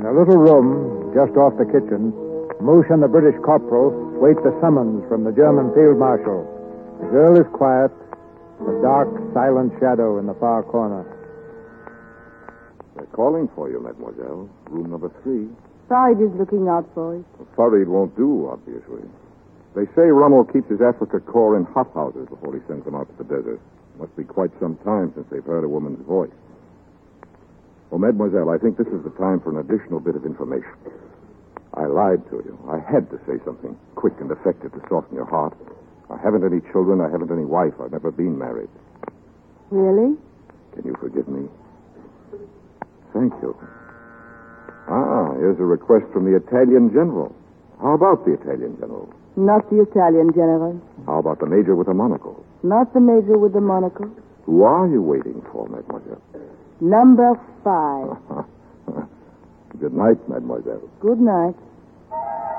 In a little room just off the kitchen, Moosh and the British corporal wait the summons from the German field marshal. The girl is quiet, a dark, silent shadow in the far corner. They're calling for you, mademoiselle. Room number 3. Farid is looking out for us. Farid won't do, obviously. They say Rommel keeps his Africa Corps in hothouses before he sends them out to the desert. Must be quite some time since they've heard a woman's voice. Well, mademoiselle, I think this is the time for an additional bit of information. I lied to you. I had to say something quick and effective to soften your heart. I haven't any children. I haven't any wife. I've never been married. Really? Can you forgive me? Thank you. Here's a request from the Italian general. How about the Italian general? Not the Italian general. How about the major with the monocle? Not the major with the monocle. Who are you waiting for, mademoiselle? Number 5. Good night, mademoiselle. Good night.